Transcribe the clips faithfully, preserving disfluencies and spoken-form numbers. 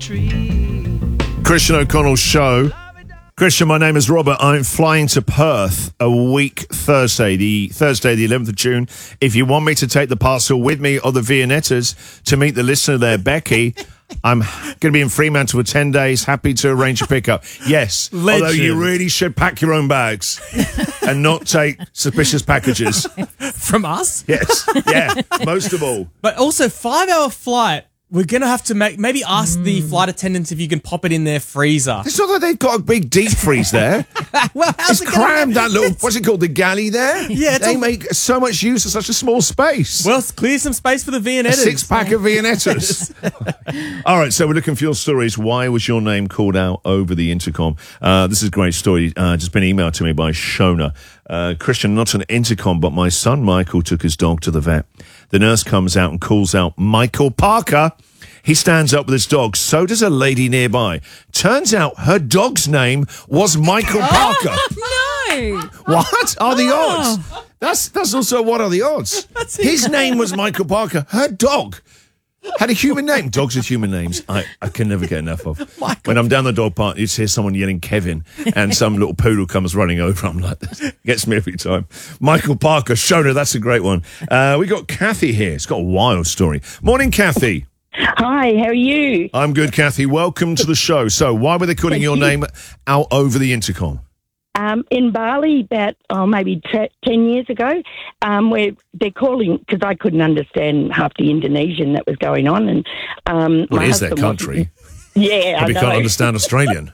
Christian O'Connell's show. Christian, my name is Robert. I'm flying to Perth a week Thursday, the Thursday, the eleventh of June. If you want me to take the parcel with me or the Viennettas to meet the listener there, Becky, I'm going to be in Fremantle for ten days. Happy to arrange a pickup. Yes, Legend. Although you really should pack your own bags and not take suspicious packages. From us? Yes, yeah, most of all. But also, five-hour flight. We're going to have to make maybe ask mm. the flight attendants if you can pop it in their freezer. It's not like they've got a big deep freeze there. Well, how's it's it crammed, that little, what's it called, the galley there? Yeah. It's they a... make so much use of such a small space. Well, clear some space for the Viennettas. A six-pack of Viennettas. All right, so we're looking for your stories. Why was your name called out over the intercom? Uh, this is a great story. Uh, just been emailed to me by Shona. Uh, Christian, not an intercom, but my son Michael took his dog to the vet. The nurse comes out and calls out, Michael Parker. He stands up with his dog. So does a lady nearby. Turns out her dog's name was Michael Parker. No. What are the Oh. odds? That's that's also what are the odds? That's His name was Michael Parker. Her dog had a human name. Dogs with human names. I, I can never get enough of. Michael. When I'm down the dog park, you just hear someone yelling Kevin and some little poodle comes running over. I'm like, this gets me every time. Michael Parker, Shona, that's a great one. Uh, we got Kathy here. It's got a wild story. Morning, Kathy. Hi, how are you? I'm good, Kathy. Welcome to the show. So why were they calling Thank your you. name out over the intercom? Um, in Bali, about oh, maybe t- ten years ago, um, where they're calling, because I couldn't understand half the Indonesian that was going on. And um, Well, my it is their husband country. wasn't- Yeah, I Probably know. can't understand Australian.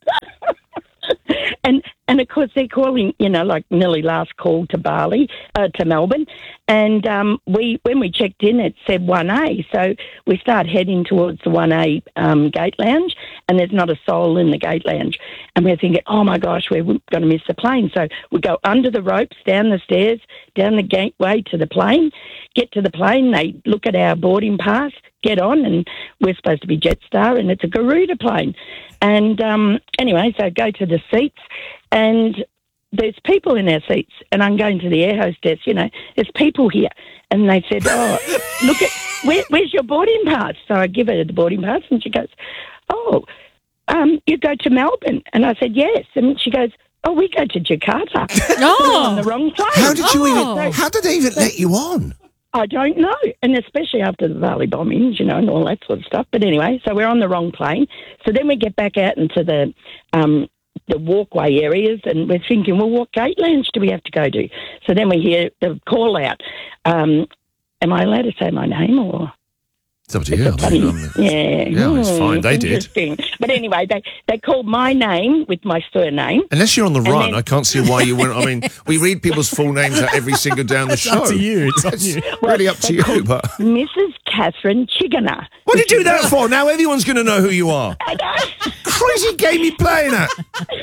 And and of course they're calling, you know, like nearly last call to Bali, uh, to Melbourne, and um, we when we checked in, it said one A. So we start heading towards the one A um, gate lounge, and there's not a soul in the gate lounge, and we're thinking, oh my gosh, we're going to miss the plane. So we go under the ropes, down the stairs, down the gateway to the plane, get to the plane. They look at our boarding pass, get on, and we're supposed to be Jetstar, and it's a Garuda plane. And um, anyway, so go to the seats, and there's people in our seats, and I'm going to the air hostess, you know, there's people here. And they said, oh, look at, where, where's your boarding pass? So I give her the boarding pass, and she goes, oh, um, you go to Melbourne. And I said, yes. And she goes, oh, we go to Jakarta. Oh. We're on the wrong plane. How did you Oh. even? How did they even let you on? I don't know, and especially after the Bali bombings, you know, and all that sort of stuff. But anyway, so we're on the wrong plane. So then we get back out into the um, the walkway areas, and we're thinking, well, what gate lounge do we have to go to? So then we hear the call out. Um, am I allowed to say my name or? It's up to you. I mean, um, Yeah, Yeah, it's fine. They did. Interesting. But anyway, they they called my name with my surname. Unless you're on the run, then- I can't see why you wouldn't. I mean, we read people's full names out every single day on the It's show. up to you. It's up to you. Really up to they you. called But Missus Catherine Chigana. what did you do that for? Now everyone's going to know who you are. I know. Crazy game you playing at.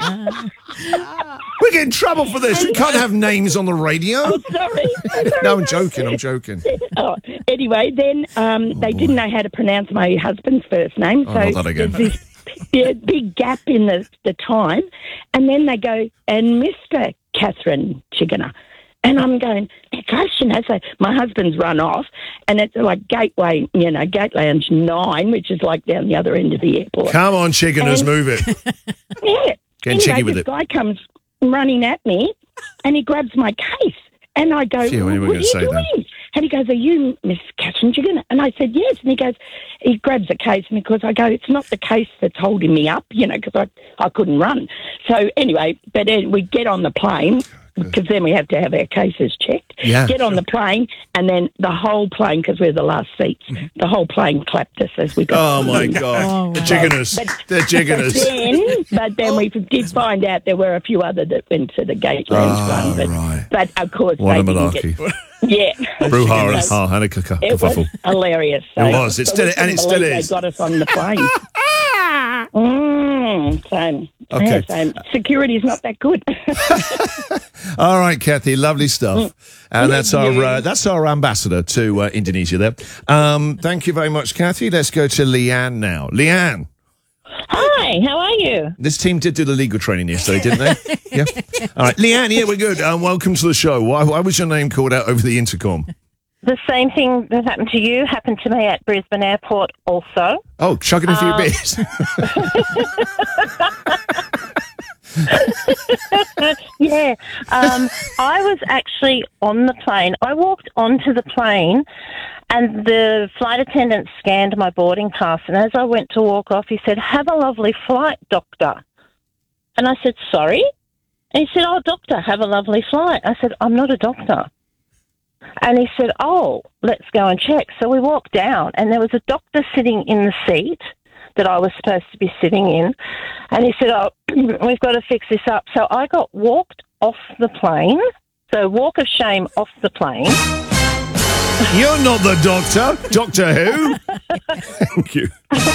We're getting in trouble for this. We can't have names on the radio. I'm sorry. No, I'm joking. I'm joking. Oh, anyway, then um, they didn't know how to pronounce my husband's first name, Oh, so not that again. there's this big, big gap in the, the time, and then they go, and Mister Catherine Chigana. And I'm going, gosh, you know, so my husband's run off, and it's like Gateway, you know, Gate Lounge nine, which is like down the other end of the airport. Come on, chickeners, And- move it. Yeah. Get anyway, cheeky with this it. guy comes running at me, and he grabs my case. And I go, Phew, I knew we were what are gonna you say doing? that. And he goes, are you Miss Catherine Chicken? And I said, yes. And he goes, he grabs the case, and because I go, it's not the case that's holding me up, you know, because I, I couldn't run. So anyway, but then we get on the plane, because then we have to have our cases checked. Yeah. Get on the plane, and then the whole plane, because we're the last seats, the whole plane clapped us as we got Oh, my God. The chickeners. The chickeners. then, but then we did find out there were a few other that went to the gate lounge Oh, one. But, right. but of course, What they a didn't malarkey. get. Yeah. Brouhaha. So Oh, and a c- it was kerfuffle. hilarious. So, It was. It so still- we and it couldn't still believe is. They got us on the plane. mm, so, Okay. yeah, so security's not that good. All right, Kathy, lovely stuff. And that's our Yeah. uh, that's our ambassador to uh, Indonesia there. Um, thank you very much, Kathy. Let's go to Leanne now. Leanne, Hi, how are you? this team did do the legal training yesterday, didn't they? Yeah. All right, Leanne, yeah, we're good. Um, welcome to the show. Why, why was your name called out over the intercom? the same thing that happened to you happened to me at Brisbane Airport also. Oh, chugging a few Um, beers. Yeah. Um, I was actually on the plane. I walked onto the plane and the flight attendant scanned my boarding pass. And as I went to walk off, he said, "Have a lovely flight, doctor." And I said, "Sorry?" And he said, "Oh, doctor, have a lovely flight." I said, "I'm not a doctor." And he said, "Oh, let's go and check." So we walked down and there was a doctor sitting in the seat that I was supposed to be sitting in. And he said, "Oh, we've got to fix this up." So I got walked off the plane. So walk of shame off the plane. You're not the doctor. Doctor Who? Thank you.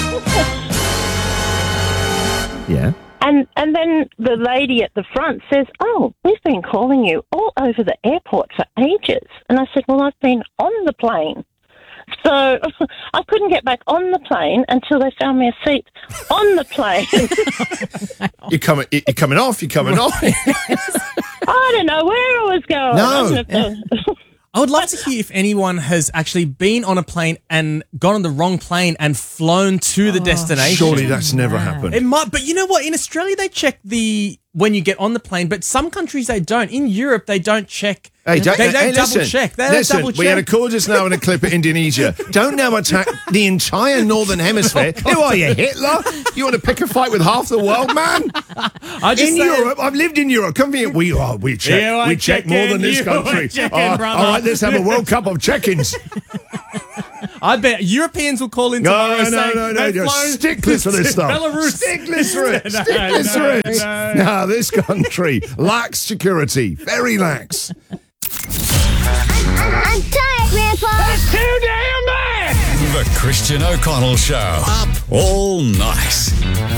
Yeah. And and then the lady at the front says, "Oh, we've been calling you all over the airport for ages." And I said, "Well, I've been on the plane." So I couldn't get back on the plane until they found me a seat on the plane. You're coming, you're coming off, you're coming off. I don't know where I was going. No. I don't know. I would love to hear if anyone has actually been on a plane and gone on the wrong plane and flown to the destination. Surely that's never happened. It might, but you know what? In Australia, they check the when you get on the plane, but some countries they don't. In Europe, they don't check. Hey, don't, they don't hey, double listen, check. They listen, don't double check. we had a call just now in a clip of Indonesia. Don't now attack the entire northern hemisphere. Who are you, Hitler? You want to pick a fight with half the world, man? I just In say- Europe, I've lived in Europe. Come here, we are. We check. You are we check more than checking, this you country. are checking, all right, brother. all right, let's have a World Cup of check-ins. I bet Europeans will call in No, tomorrow no, saying no, no, they've no. flown Stickless for this stuff. Belarus. Stickless for it. No, Stickless no, for it. no. Now, this country lacks security. Very lax. I'm tired, Grandpa. That's too damn bad! The Christian O'Connell Show. Up all night.